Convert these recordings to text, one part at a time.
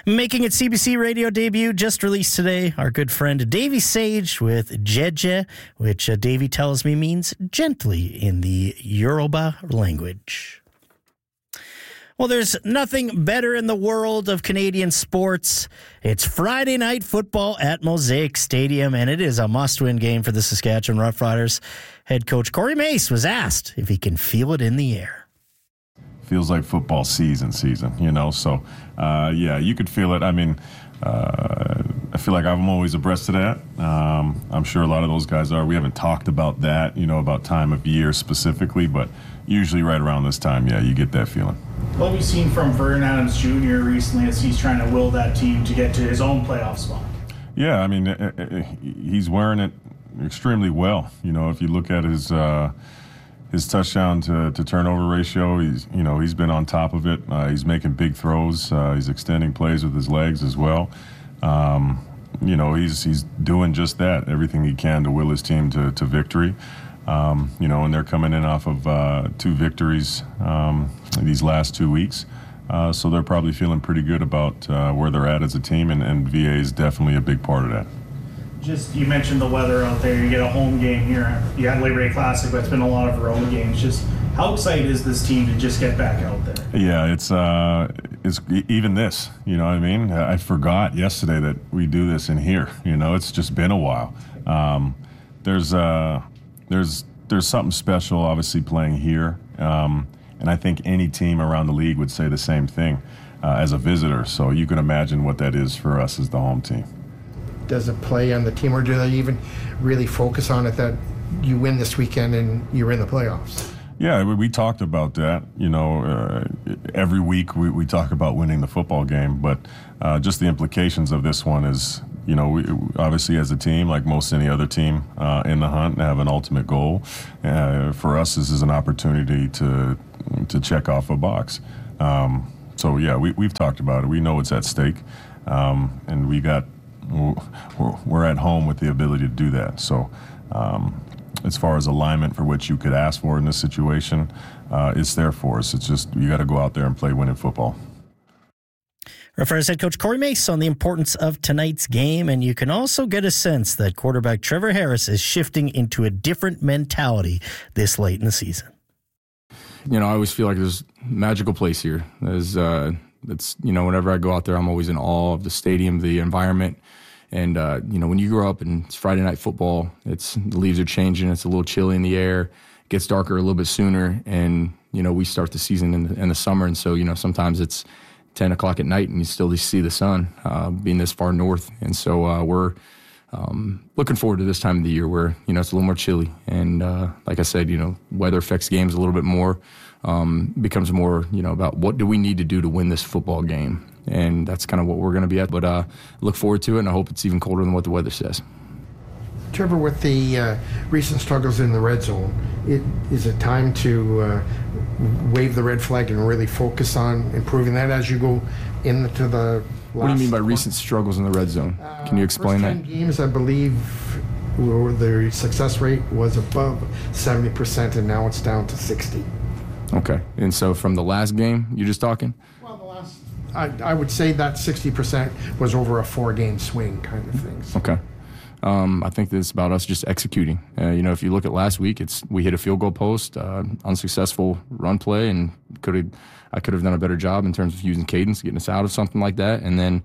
Making its CBC radio debut, just released today, our good friend Davy Sage with Jeje, which Davy tells me means gently in the Yoruba language. Well, there's nothing better in the world of Canadian sports. It's Friday night football at Mosaic Stadium, and it is a must-win game for the Saskatchewan Roughriders. Head coach Corey Mace was asked if he can feel it in the air. Feels like football season, you know, so you could feel it. I mean, I feel like I'm always abreast of that. I'm sure a lot of those guys are. We haven't talked about that, you know, about time of year specifically, but usually right around this time, you get that feeling. What we've seen from Vernon Adams Jr. recently is he's trying to will that team to get to his own playoff spot. Yeah, I mean, he's wearing it extremely well. You know, if you look at his touchdown to turnover ratio, he's been on top of it. He's making big throws. He's extending plays with his legs as well. He's doing just that, everything he can to will his team to victory. And they're coming in off of 2 victories these last 2 weeks. So they're probably feeling pretty good about where they're at as a team, and VA is definitely a big part of that. Just, you mentioned the weather out there. You get a home game here. You had Labor Day Classic, but it's been a lot of road games. Just how excited is this team to just get back out there? Yeah, it's even this. You know what I mean? I forgot yesterday that we do this in here. You know, it's just been a while. There's something special, obviously, playing here, and I think any team around the league would say the same thing as a visitor. So you can imagine what that is for us as the home team. Does it play on the team, or do they even really focus on it that you win this weekend and you're in the playoffs? Yeah, we talked about that. You know, every week we talk about winning the football game, but just the implications of this one is, you know, we obviously as a team, like most any other team in the hunt, have an ultimate goal. For us, this is an opportunity to check off a box. We've talked about it. We know it's at stake, and we're at home with the ability to do that. So as far as alignment for what you could ask for in this situation, it's there for us. It's just you got to go out there and play winning football. Roughriders head coach Corey Mace on the importance of tonight's game, and you can also get a sense that quarterback Trevor Harris is shifting into a different mentality this late in the season. You know, I always feel like there's a magical place here. Whenever I go out there, I'm always in awe of the stadium, the environment. And, when you grow up and it's Friday night football, the leaves are changing. It's a little chilly in the air. It gets darker a little bit sooner. And, we start the season in the summer. And so, sometimes it's 10 o'clock at night and you still see the sun being this far north. And so we're looking forward to this time of the year where, it's a little more chilly. And like I said, weather affects games a little bit more. Becomes more, about what do we need to do to win this football game. And that's kind of what we're going to be at. But look forward to it, and I hope it's even colder than what the weather says. Trevor, with the recent struggles in the red zone, is it time to wave the red flag and really focus on improving that as you go into the last... What do you mean by recent struggles in the red zone? Can you explain that? First 10 games, I believe, the success rate was above 70%, and now it's down to 60%. Okay. And so from the last game, you're just talking? Well, I would say that 60% was over a 4-game swing kind of things. Okay. I think that it's about us just executing. If you look at last week, we hit a field goal post, unsuccessful run play, and I could have done a better job in terms of using cadence, getting us out of something like that. And then,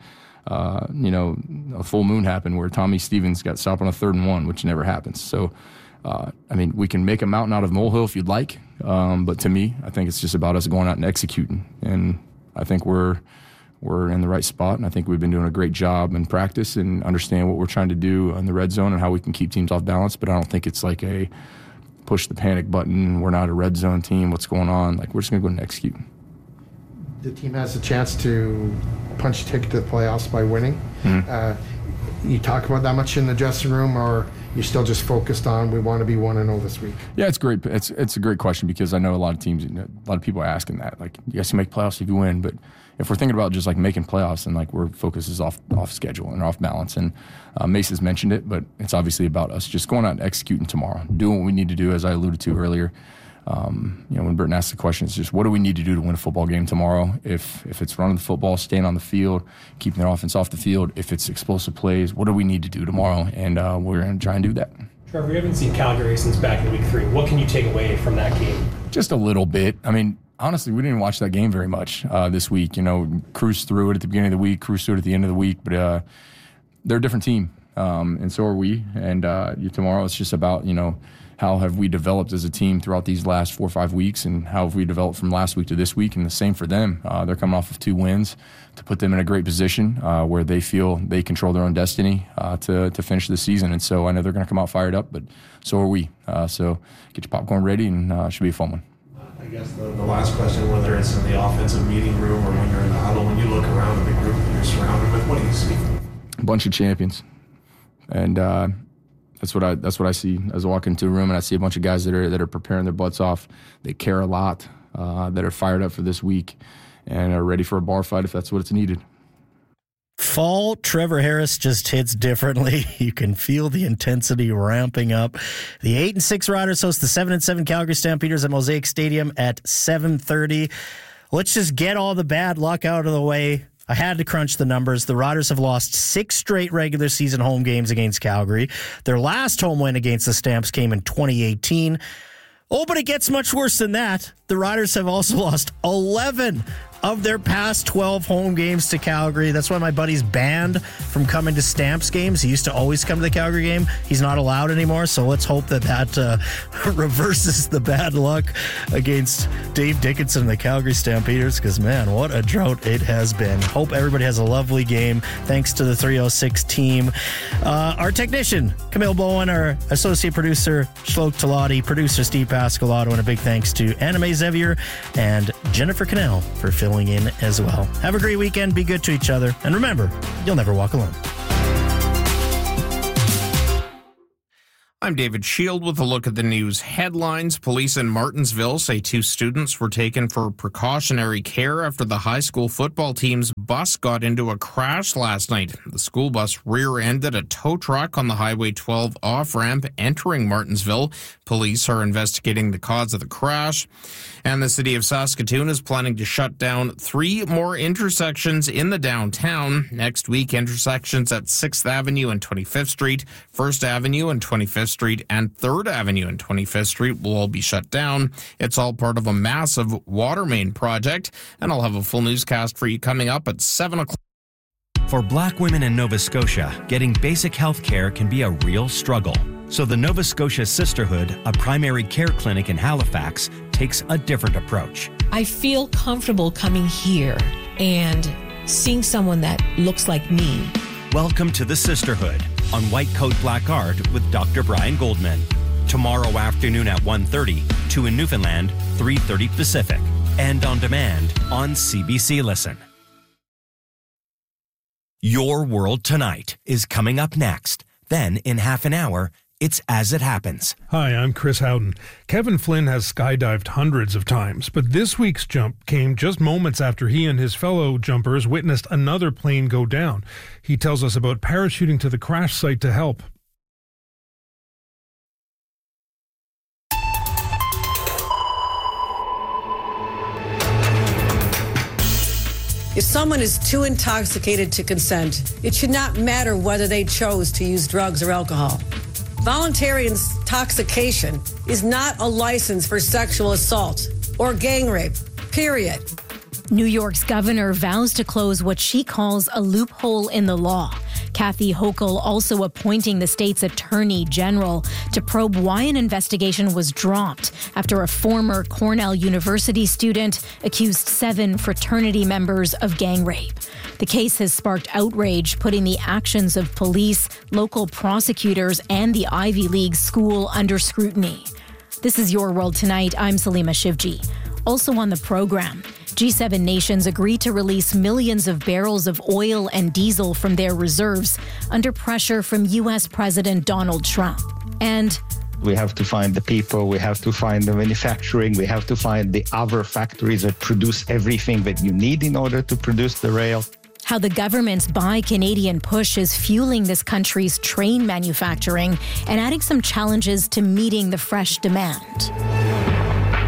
a full moon happened where Tommy Stevens got stopped on a 3rd and 1, which never happens. So, we can make a mountain out of a molehill if you'd like. But to me, I think it's just about us going out and executing. And I think we're in the right spot, and I think we've been doing a great job in practice and understand what we're trying to do in the red zone and how we can keep teams off balance. But I don't think it's like a push the panic button, we're not a red zone team, what's going on? Like, we're just going to go and execute. The team has a chance to punch a ticket to the playoffs by winning. Mm-hmm. You talk about that much in the dressing room, or you're still just focused on we want to be 1-0 this week? Yeah, it's great. It's a great question because I know a lot of teams, a lot of people are asking that. Like, you guys can make playoffs if you win, but if we're thinking about just like making playoffs and like our focus is off schedule and off balance, and Mace has mentioned it, but it's obviously about us just going out and executing tomorrow, doing what we need to do, as I alluded to earlier. When Burton asks the question, it's just what do we need to do to win a football game tomorrow? If it's running the football, staying on the field, keeping their offense off the field, if it's explosive plays, what do we need to do tomorrow? And we're going to try and do that. Trevor, we haven't seen Calgary since back in week 3. What can you take away from that game? Just a little bit. I mean, honestly, we didn't watch that game very much this week. Cruised through it at the beginning of the week, cruised through it at the end of the week, but they're a different team, and so are we. And tomorrow it's just about, how have we developed as a team throughout these last 4 or 5 weeks, and how have we developed from last week to this week, and the same for them. They're coming off of 2 wins to put them in a great position where they feel they control their own destiny to finish the season. And so I know they're going to come out fired up, but so are we. So get your popcorn ready, and it should be a fun one. I guess the last question, whether it's in the offensive meeting room or when you're in the huddle, when you look around the group that you're surrounded with, what do you see? A bunch of champions. And that's what I see as I walk into a room, and I see a bunch of guys that are preparing their butts off. They care a lot, that are fired up for this week, and are ready for a bar fight if that's what it's needed. Fall Trevor Harris just hits differently. You can feel the intensity ramping up. The 8-6 Riders host the 7-7 Calgary Stampeders at Mosaic Stadium at 7:30. Let's just get all the bad luck out of the way. I had to crunch the numbers. The Riders have lost 6 straight regular season home games against Calgary. Their last home win against the Stamps came in 2018. Oh, but it gets much worse than that. The Riders have also lost 11 of their past 12 home games to Calgary. That's why my buddy's banned from coming to Stamps games. He used to always come to the Calgary game. He's not allowed anymore, so let's hope that reverses the bad luck against Dave Dickinson and the Calgary Stampeders, because, man, what a drought it has been. Hope everybody has a lovely game. Thanks to the 306 team. Our technician, Camille Bowen, our associate producer, Shlok Talati, producer Steve Pascalato, and a big thanks to Anna Mae Xavier and Jennifer Cannell for filling in as well. Have a great weekend. Be good to each other. And remember, you'll never walk alone. I'm David Shield with a look at the news headlines. Police in Martinsville say 2 students were taken for precautionary care after the high school football team's bus got into a crash last night. The school bus rear-ended a tow truck on the Highway 12 off-ramp entering Martinsville. Police are investigating the cause of the crash. And the city of Saskatoon is planning to shut down 3 more intersections in the downtown. Next week, intersections at 6th Avenue and 25th Street, 1st Avenue and 25th Street, and 3rd Avenue and 25th Street will all be shut down. It's all part of a massive water main project, and I'll have a full newscast for you coming up at 7 o'clock. For Black women in Nova Scotia, getting basic health care can be a real struggle. So the Nova Scotia Sisterhood, a primary care clinic in Halifax, takes a different approach. I feel comfortable coming here and seeing someone that looks like me. Welcome to the Sisterhood on White Coat Black Art with Dr. Brian Goldman. Tomorrow afternoon at 1:30, 2 in Newfoundland, 3:30 Pacific. And on demand on CBC Listen. Your World Tonight is coming up next. Then, in half an hour, it's As It Happens. Hi, I'm Chris Howden. Kevin Flynn has skydived hundreds of times, but this week's jump came just moments after he and his fellow jumpers witnessed another plane go down. He tells us about parachuting to the crash site to help. If someone is too intoxicated to consent, it should not matter whether they chose to use drugs or alcohol. Voluntary intoxication is not a license for sexual assault or gang rape, period. New York's governor vows to close what she calls a loophole in the law. Kathy Hochul also appointing the state's attorney general to probe why an investigation was dropped after a former Cornell University student accused 7 fraternity members of gang rape. The case has sparked outrage, putting the actions of police, local prosecutors, and the Ivy League school under scrutiny. This is Your World Tonight. I'm Salima Shivji. Also on the program, G7 nations agree to release millions of barrels of oil and diesel from their reserves under pressure from U.S. President Donald Trump. And we have to find the people, we have to find the manufacturing, we have to find the other factories that produce everything that you need in order to produce the rail. How the government's Buy Canadian push is fueling this country's train manufacturing and adding some challenges to meeting the fresh demand.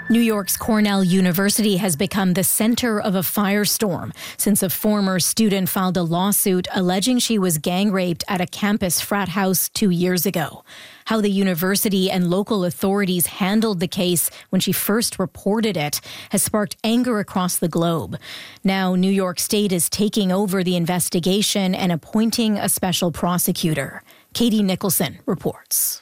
New York's Cornell University has become the center of a firestorm since a former student filed a lawsuit alleging she was gang raped at a campus frat house 2 years ago. How the university and local authorities handled the case when she first reported it has sparked anger across the globe. Now, New York State is taking over the investigation and appointing a special prosecutor. Katie Nicholson reports.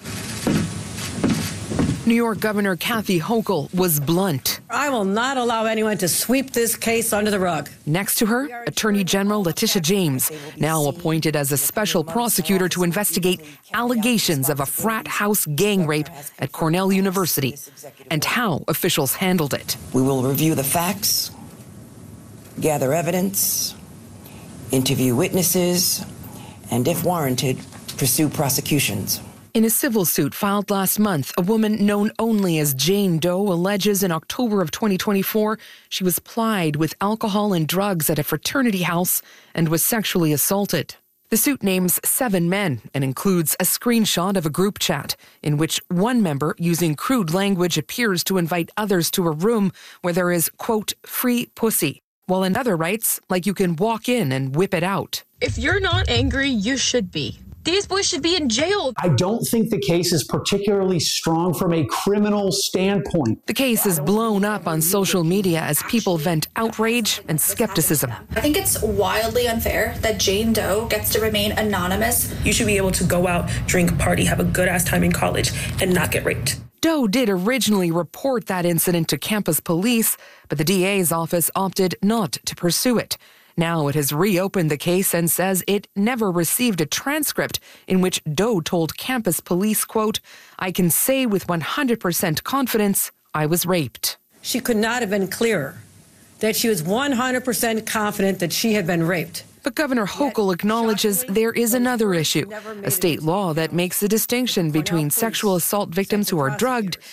New York Governor Kathy Hochul was blunt. I will not allow anyone to sweep this case under the rug. Next to her, Attorney General Letitia James, now appointed as a special prosecutor to investigate allegations of a frat house gang rape at Cornell University and how officials handled it. We will review the facts, gather evidence, interview witnesses, and if warranted, pursue prosecutions. In a civil suit filed last month, a woman known only as Jane Doe alleges in October of 2024 she was plied with alcohol and drugs at a fraternity house and was sexually assaulted. The suit names 7 men and includes a screenshot of a group chat in which one member, using crude language, appears to invite others to a room where there is, quote, free pussy, while another writes, like you can walk in and whip it out. If you're not angry, you should be. These boys should be in jail. I don't think the case is particularly strong from a criminal standpoint. The case is blown up on social media as people vent outrage and skepticism. I think it's wildly unfair that Jane Doe gets to remain anonymous. You should be able to go out, drink, party, have a good-ass time in college, and not get raped. Doe did originally report that incident to campus police, but the DA's office opted not to pursue it. Now it has reopened the case and says it never received a transcript in which Doe told campus police, quote, I can say with 100% confidence I was raped. She could not have been clearer that she was 100% confident that she had been raped. But Governor Hochul acknowledges there is another issue, a state law that makes a distinction between sexual assault victims who are drugged